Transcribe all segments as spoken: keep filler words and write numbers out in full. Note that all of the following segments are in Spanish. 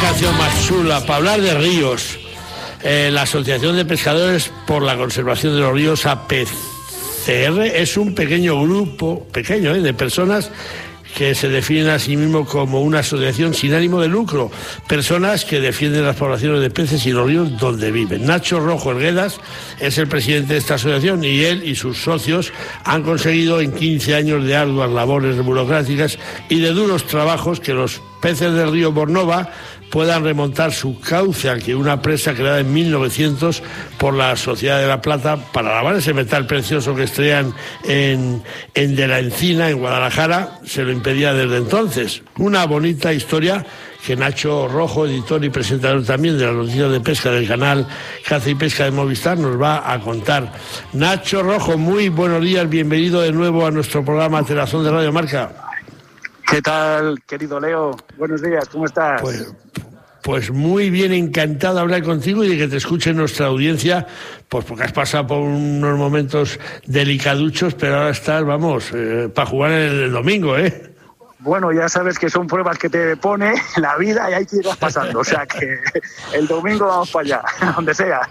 canción más chula para hablar de ríos. Eh, la Asociación de Pescadores por la Conservación de los Ríos, A P C R, es un pequeño grupo, pequeño, eh, de personas que se definen a sí mismo como una asociación sin ánimo de lucro, personas que defienden las poblaciones de peces y los ríos donde viven. Nacho Rojo Elguedas es el presidente de esta asociación y él y sus socios han conseguido en quince años de arduas labores burocráticas y de duros trabajos que los peces del río Bornova puedan remontar su cauce, al que una presa creada en mil novecientos por la Sociedad de La Plata para lavar ese metal precioso que extraían en, en De la Encina, en Guadalajara, se lo impedía desde entonces. Una bonita historia que Nacho Rojo, editor y presentador también de las noticias de pesca del canal Caza y Pesca de Movistar, nos va a contar. Nacho Rojo, muy buenos días, bienvenido de nuevo a nuestro programa Telazón de Radio Marca. ¿Qué tal, querido Leo? Buenos días, ¿cómo estás? Pues, pues muy bien, encantado de hablar contigo y de que te escuche nuestra audiencia, pues porque has pasado por unos momentos delicaduchos, pero ahora estás, vamos, eh, para jugar el, el domingo, ¿eh? Bueno, ya sabes que son pruebas que te pone la vida y hay que irlas pasando, o sea que el domingo vamos para allá, donde sea.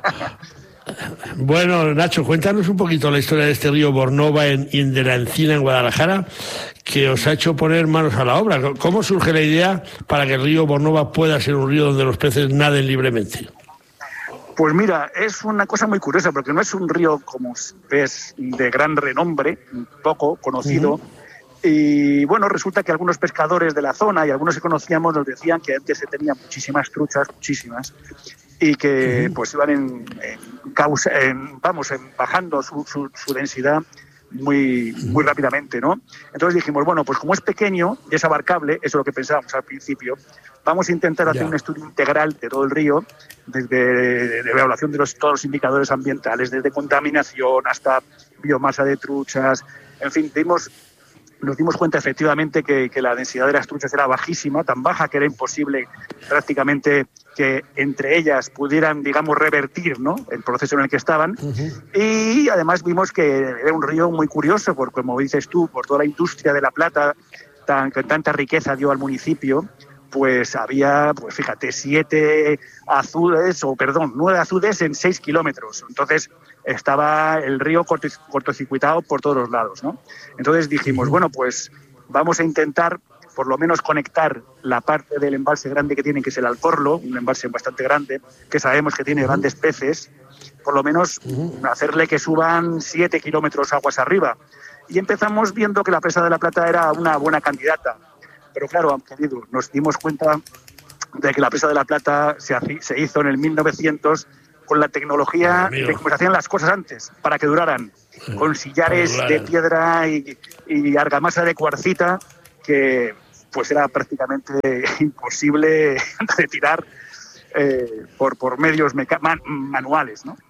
Bueno, Nacho, cuéntanos un poquito la historia de este río Bornova en, en De la Encina, en Guadalajara, que os ha hecho poner manos a la obra. ¿Cómo surge la idea para que el río Bornova pueda ser un río donde los peces naden libremente? Pues mira, es una cosa muy curiosa, porque no es un río, como ves, de gran renombre, poco conocido. Uh-huh. Y bueno, resulta que algunos pescadores de la zona y algunos que conocíamos nos decían que antes se tenían muchísimas truchas, muchísimas, y que uh-huh. pues iban en, en causa, en, vamos, en bajando su, su, su densidad muy, muy rápidamente, ¿no? Entonces dijimos, bueno, pues como es pequeño y es abarcable, eso es lo que pensábamos al principio, vamos a intentar hacer yeah. un estudio integral de todo el río, desde de, de evaluación de los, todos los indicadores ambientales, desde contaminación hasta biomasa de truchas, en fin, dimos... Nos dimos cuenta efectivamente que, que la densidad de las truchas era bajísima, tan baja que era imposible prácticamente que entre ellas pudieran, digamos, revertir, ¿no?, el proceso en el que estaban. Uh-huh. Y además vimos que era un río muy curioso, porque, como dices tú, por toda la industria de la plata, tan, que tanta riqueza dio al municipio, pues había, pues fíjate, siete azudes, o perdón, nueve azudes en seis kilómetros. Entonces estaba el río cortocircuitado por todos los lados, ¿no? Entonces dijimos, bueno, pues vamos a intentar por lo menos conectar la parte del embalse grande que tiene, que es el Alcorlo, un embalse bastante grande, que sabemos que tiene grandes peces, por lo menos hacerle que suban siete kilómetros aguas arriba. Y empezamos viendo que la presa de La Plata era una buena candidata. Pero claro, querido, nos dimos cuenta de que la presa de La Plata se, se hizo en el mil novecientos con la tecnología de cómo se hacían las cosas antes, para que duraran, con sillares de piedra y, y argamasa de cuarcita, que pues era prácticamente imposible retirar eh, por, por medios meca- man- manuales, ¿no?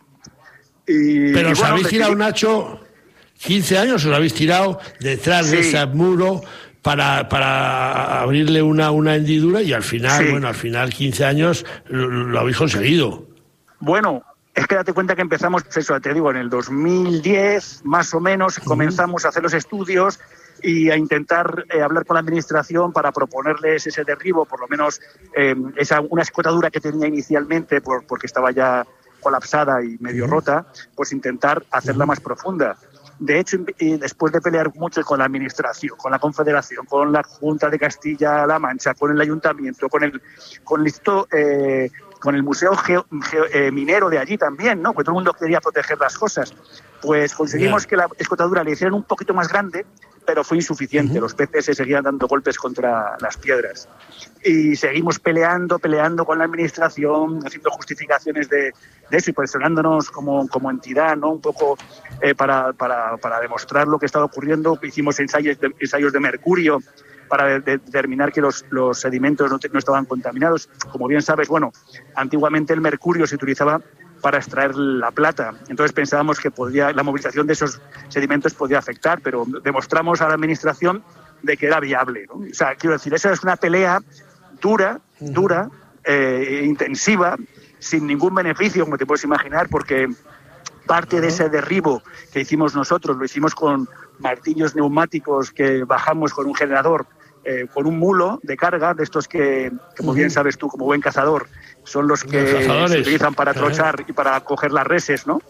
Y, Pero y os bueno, habéis tirado, Nacho, quince años, os habéis tirado detrás sí. de ese muro para, para abrirle una, una hendidura y al final, sí. bueno, al final quince años lo, lo habéis conseguido. Bueno, es que date cuenta que empezamos, eso te digo, en el dos mil diez, más o menos, uh-huh. comenzamos a hacer los estudios y a intentar eh, hablar con la administración para proponerles ese derribo, por lo menos eh, esa una escotadura que tenía inicialmente, por, porque estaba ya colapsada y medio uh-huh. rota, pues intentar hacerla uh-huh. más profunda. De hecho, y después de pelear mucho con la administración, con la Confederación, con la Junta de Castilla-La Mancha, con el Ayuntamiento, con el con el, eh, con el Museo Geo, Geo, eh, Minero de allí también, ¿no? Porque todo el mundo quería proteger las cosas. Pues conseguimos yeah. que la escotadura le hicieran un poquito más grande, pero fue insuficiente. Uh-huh. Los peces se seguían dando golpes contra las piedras. Y seguimos peleando, peleando con la administración, haciendo justificaciones de, de eso y presionándonos como, como entidad, ¿no? Un poco eh, para, para, para demostrar lo que estaba ocurriendo. Hicimos ensayos de, ensayos de mercurio para de, de determinar que los, los sedimentos no, te, no estaban contaminados. Como bien sabes, bueno, antiguamente el mercurio se utilizaba para extraer la plata. Entonces pensábamos que podía, la movilización de esos sedimentos podía afectar, pero demostramos a la administración de que era viable, ¿no? O sea, quiero decir, esa es una pelea dura, dura, eh, intensiva, sin ningún beneficio, como te puedes imaginar, porque parte de ese derribo que hicimos nosotros, lo hicimos con martillos neumáticos que bajamos con un generador eh, con un mulo de carga, de estos que, como bien sabes tú, como buen cazador, son los que los se utilizan para trochar y para coger las reses, ¿no?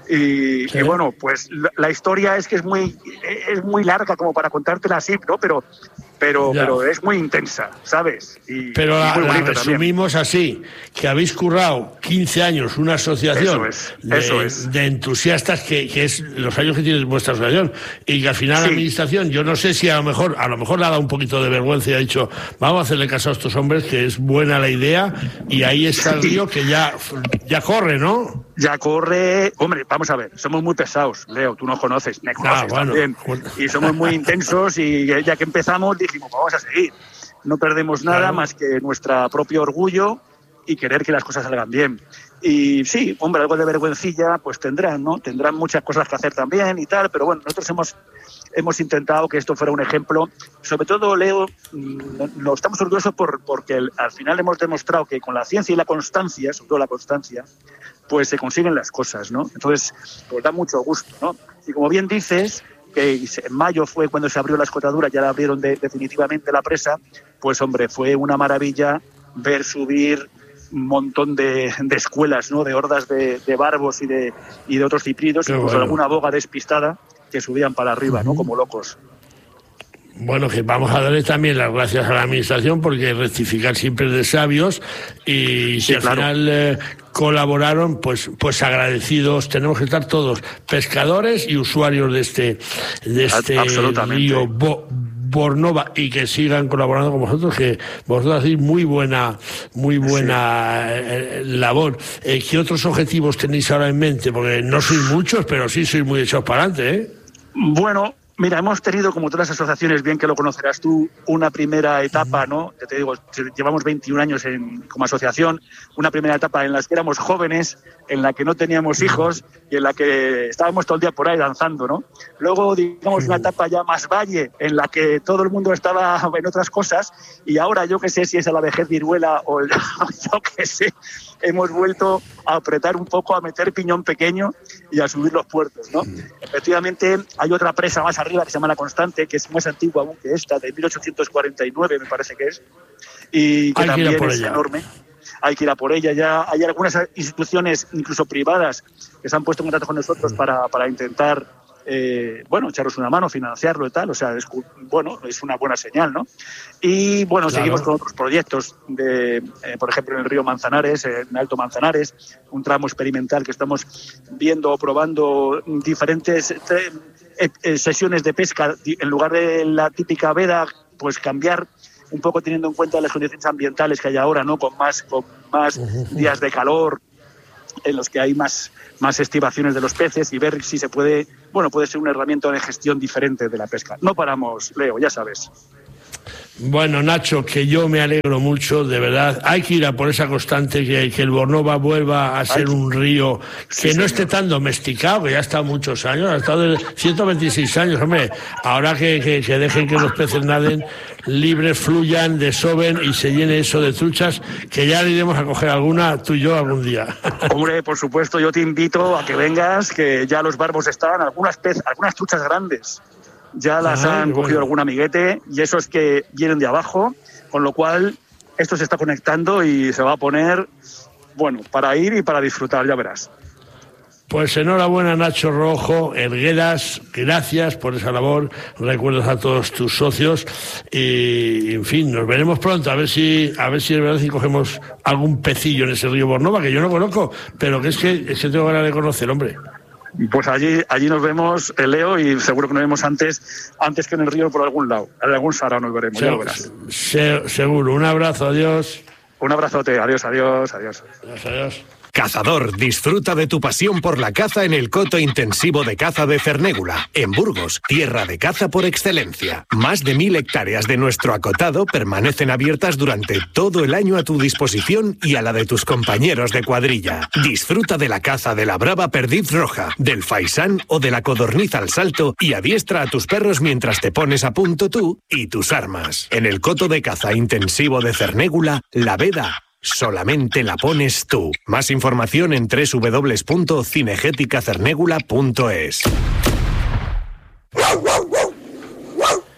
Y, sí. y bueno, pues la, la historia es que es muy es muy larga como para contártela así, ¿no? Pero pero pero es muy intensa, ¿sabes? Y, pero y la, muy la resumimos también. Así, que habéis currado quince años una asociación eso es, de, eso es. de entusiastas que, que es los años que tiene vuestra asociación y que al final sí. la administración, yo no sé si a lo mejor a lo mejor le ha dado un poquito de vergüenza y ha dicho, vamos a hacerle caso a estos hombres, que es buena la idea, y ahí está el río que ya, ya corre, ¿no? Ya corre, hombre, vamos a ver, somos muy pesados, Leo, tú nos conoces, me conoces ah, bueno. también, y somos muy intensos y ya que empezamos dijimos, vamos a seguir, no perdemos nada claro. más que nuestro propio orgullo y querer que las cosas salgan bien. Y sí, hombre, algo de vergüencilla pues tendrán, ¿no? Tendrán muchas cosas que hacer también y tal, pero bueno, nosotros hemos hemos intentado que esto fuera un ejemplo. Sobre todo, Leo, no estamos orgullosos por, porque el, al final hemos demostrado que con la ciencia y la constancia, sobre todo la constancia, pues se consiguen las cosas, ¿no? Entonces, pues da mucho gusto, ¿no? Y como bien dices, que en mayo fue cuando se abrió la escotadura, ya la abrieron de, definitivamente la presa, pues hombre, fue una maravilla ver subir un montón de, de escuelas, ¿no? De hordas de, de barbos y de, y de otros cipridos, Qué incluso bueno. alguna boga despistada que subían para arriba, ¿no? Como locos. Bueno, que vamos a darle también las gracias a la administración porque rectificar siempre es de sabios y si sí, al claro. final eh, colaboraron, pues pues agradecidos. Tenemos que estar todos, pescadores y usuarios de este de este río Bo Bornova, y que sigan colaborando con vosotros, que vosotros hacéis muy buena muy buena sí. eh, labor. Eh, ¿Qué otros objetivos tenéis ahora en mente? Porque no sois muchos, pero sí sois muy echados para adelante, ¿eh? Bueno, mira, hemos tenido, como todas las asociaciones, bien que lo conocerás tú, una primera etapa, ¿no? Ya te digo, llevamos veintiún años en, como asociación, una primera etapa en la que éramos jóvenes, en la que no teníamos hijos y en la que estábamos todo el día por ahí danzando, ¿no? Luego, digamos, una etapa ya más valle, en la que todo el mundo estaba en otras cosas, y ahora yo qué sé si es a la vejez viruela o el, yo qué sé, hemos vuelto a apretar un poco, a meter piñón pequeño y a subir los puertos, ¿no? Efectivamente, hay otra presa más arriba que se llama La Constante, que es más antigua aún que esta, de mil ochocientos cuarenta y nueve me parece que es, y que hay también que ir a por es ella. enorme. Hay que ir a por ella. Ya hay algunas instituciones, incluso privadas, que se han puesto en contacto con nosotros para, para intentar, eh, bueno, echaros una mano, financiarlo y tal. O sea, es, bueno, es una buena señal, ¿no? Y, bueno, claro. seguimos con otros proyectos, de, eh, por ejemplo, en el río Manzanares, en Alto Manzanares, un tramo experimental que estamos viendo o probando diferentes eh, eh, sesiones de pesca. En lugar de la típica veda, pues cambiar un poco teniendo en cuenta las condiciones ambientales que hay ahora, ¿no? Con más, con más días de calor, en los que hay más, más estivaciones de los peces, y ver si se puede, bueno, puede ser una herramienta de gestión diferente de la pesca. No paramos, Leo, ya sabes. Bueno, Nacho, que yo me alegro mucho, de verdad. Hay que ir a por esa constante, que, que el Bornova vuelva a ser un río que sí, no esté tan domesticado, que ya ha estado muchos años, ha estado de ciento veintiséis años, hombre. Ahora que, que, que dejen que los peces naden libres, fluyan, desoben y se llene eso de truchas, que ya le iremos a coger alguna, tú y yo, algún día. Hombre, por supuesto, yo te invito a que vengas, que ya los barbos están, algunas, pez, algunas truchas grandes. Ya las ah, han cogido bueno. algún amiguete, y esos que vienen de abajo, con lo cual esto se está conectando y se va a poner, bueno, para ir y para disfrutar, ya verás. Pues enhorabuena, Nacho Rojo, Helgueras, gracias por esa labor, recuerdos a todos tus socios y, en fin, nos veremos pronto, a ver si a ver si es verdad si cogemos algún pecillo en ese río Bornova, que yo no conozco, pero que es que, es que tengo ganas de conocer, hombre. Pues allí allí nos vemos, Leo, y seguro que nos vemos antes antes que en el río por algún lado. En algún sarao nos veremos, se, ya lo verás. Se, seguro. Un abrazo, adiós. Un abrazote, adiós, adiós, adiós. Adiós, adiós. Cazador, disfruta de tu pasión por la caza en el coto intensivo de caza de Cernégula, en Burgos, tierra de caza por excelencia. Más de mil hectáreas de nuestro acotado permanecen abiertas durante todo el año a tu disposición y a la de tus compañeros de cuadrilla. Disfruta de la caza de la brava perdiz roja, del faisán o de la codorniz al salto y adiestra a tus perros mientras te pones a punto tú y tus armas. En el coto de caza intensivo de Cernégula, la veda solamente la pones tú. Más información en doble u doble u doble u punto cinegética cernégula punto es.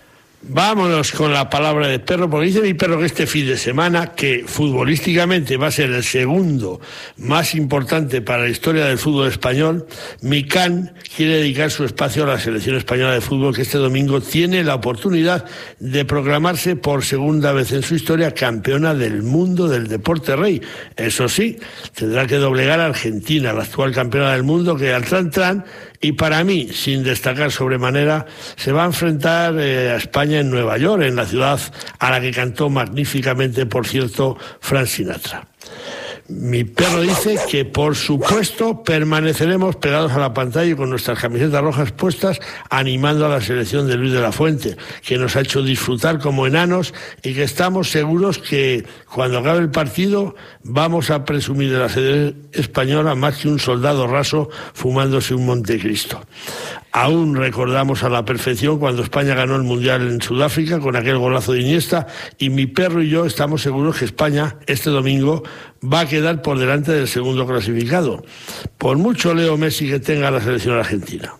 Vámonos con la palabra de perro, porque dice mi perro que este fin de semana, que futbolísticamente va a ser el segundo más importante para la historia del fútbol español, mi can quiere dedicar su espacio a la selección española de fútbol, que este domingo tiene la oportunidad de proclamarse por segunda vez en su historia campeona del mundo del deporte rey. Eso sí, tendrá que doblegar a Argentina, la actual campeona del mundo, que al tran tran, y para mí, sin destacar sobremanera, se va a enfrentar eh, a España en Nueva York, en la ciudad a la que cantó magníficamente, por cierto, Frank Sinatra. Mi perro dice que, por supuesto, permaneceremos pegados a la pantalla y con nuestras camisetas rojas puestas, animando a la selección de Luis de la Fuente, que nos ha hecho disfrutar como enanos y que estamos seguros que, cuando acabe el partido, vamos a presumir de la selección española más que un soldado raso fumándose un Montecristo. Aún recordamos a la perfección cuando España ganó el Mundial en Sudáfrica con aquel golazo de Iniesta, y mi perro y yo estamos seguros que España este domingo va a quedar por delante del segundo clasificado, por mucho Leo Messi que tenga la selección argentina.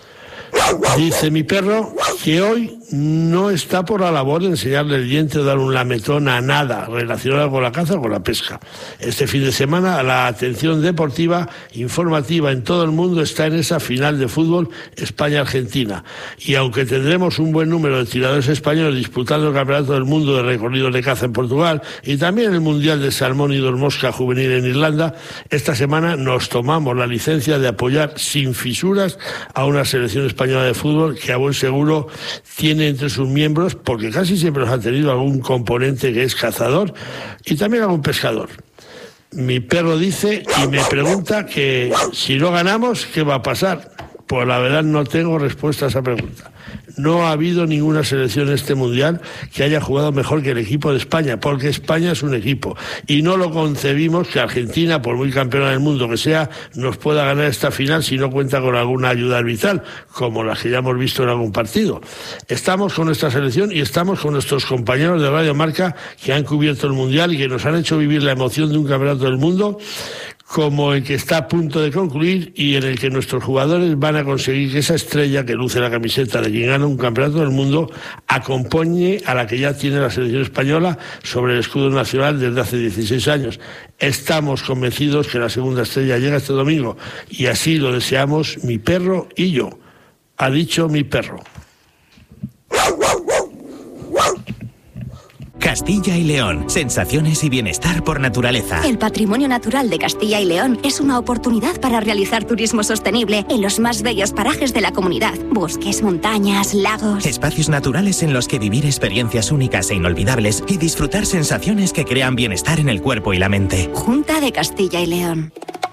Dice mi perro que hoy no está por la labor de enseñarle el diente o dar un lametón a nada relacionado con la caza o con la pesca. Este fin de semana la atención deportiva, informativa en todo el mundo está en esa final de fútbol España-Argentina. Y aunque tendremos un buen número de tiradores españoles disputando el Campeonato del Mundo de recorridos de caza en Portugal y también el Mundial de Salmón y Dormosca juvenil en Irlanda, esta semana nos tomamos la licencia de apoyar sin fisuras a una selección española de fútbol que a buen seguro tiene entre sus miembros, porque casi siempre los ha tenido, algún componente que es cazador y también algún pescador. Mi perro dice y me pregunta que si no ganamos, ¿qué va a pasar? Pues la verdad no tengo respuesta a esa pregunta. No ha habido ninguna selección en este Mundial que haya jugado mejor que el equipo de España, porque España es un equipo. Y no lo concebimos que Argentina, por muy campeona del mundo que sea, nos pueda ganar esta final si no cuenta con alguna ayuda arbitral, como las que ya hemos visto en algún partido. Estamos con nuestra selección y estamos con nuestros compañeros de Radio Marca que han cubierto el Mundial y que nos han hecho vivir la emoción de un campeonato del mundo como el que está a punto de concluir y en el que nuestros jugadores van a conseguir que esa estrella que luce la camiseta de quien gana un campeonato del mundo acompañe a la que ya tiene la selección española sobre el escudo nacional desde hace dieciséis años. Estamos convencidos que la segunda estrella llega este domingo y así lo deseamos mi perro y yo. Ha dicho mi perro. Castilla y León, sensaciones y bienestar por naturaleza. El patrimonio natural de Castilla y León es una oportunidad para realizar turismo sostenible en los más bellos parajes de la comunidad. Bosques, montañas, lagos. Espacios naturales en los que vivir experiencias únicas e inolvidables y disfrutar sensaciones que crean bienestar en el cuerpo y la mente. Junta de Castilla y León.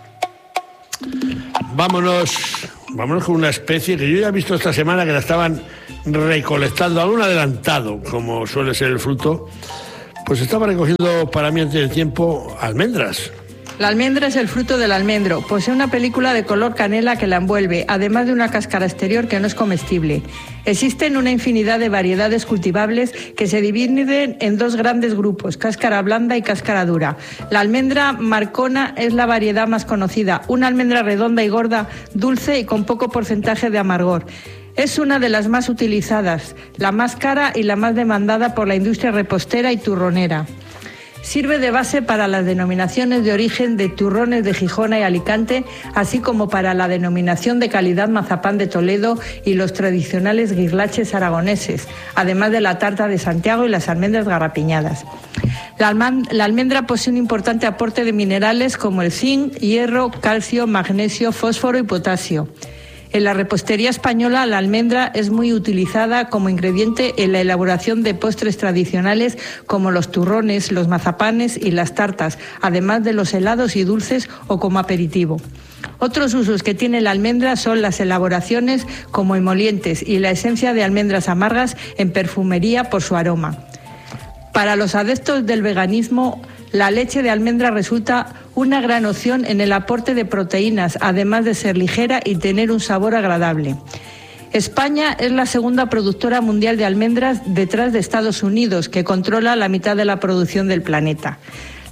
Vámonos, vámonos con una especie que yo ya he visto esta semana que la estaban recolectando, algún adelantado, como suele ser el fruto, pues estaba recogiendo para mí antes del tiempo almendras. La almendra es el fruto del almendro. Posee una película de color canela que la envuelve, además de una cáscara exterior que no es comestible. Existen una infinidad de variedades cultivables que se dividen en dos grandes grupos, cáscara blanda y cáscara dura. La almendra marcona es la variedad más conocida, una almendra redonda y gorda, dulce y con poco porcentaje de amargor. Es una de las más utilizadas, la más cara y la más demandada por la industria repostera y turronera. Sirve de base para las denominaciones de origen de turrones de Gijona y Alicante, así como para la denominación de calidad mazapán de Toledo y los tradicionales guirlaches aragoneses, además de la tarta de Santiago y las almendras garrapiñadas. La, alma, la almendra posee un importante aporte de minerales como el zinc, hierro, calcio, magnesio, fósforo y potasio. En la repostería española, la almendra es muy utilizada como ingrediente en la elaboración de postres tradicionales como los turrones, los mazapanes y las tartas, además de los helados y dulces o como aperitivo. Otros usos que tiene la almendra son las elaboraciones como emolientes y la esencia de almendras amargas en perfumería por su aroma. Para los adeptos del veganismo, la leche de almendra resulta una gran opción en el aporte de proteínas, además de ser ligera y tener un sabor agradable. España es la segunda productora mundial de almendras detrás de Estados Unidos, que controla la mitad de la producción del planeta.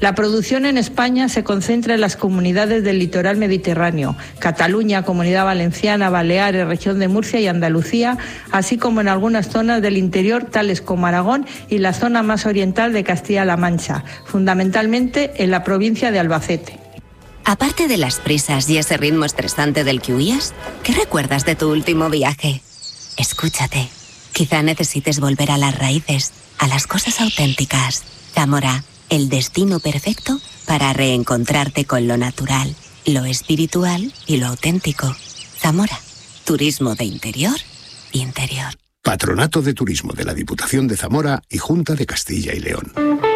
La producción en España se concentra en las comunidades del litoral mediterráneo, Cataluña, Comunidad Valenciana, Baleares, Región de Murcia y Andalucía, así como en algunas zonas del interior, tales como Aragón y la zona más oriental de Castilla-La Mancha, fundamentalmente en la provincia de Albacete. Aparte de las prisas y ese ritmo estresante del que huías, ¿qué recuerdas de tu último viaje? Escúchate. Quizá necesites volver a las raíces, a las cosas auténticas. Zamora, el destino perfecto para reencontrarte con lo natural, lo espiritual y lo auténtico. Zamora, turismo de interior, interior. Patronato de Turismo de la Diputación de Zamora y Junta de Castilla y León.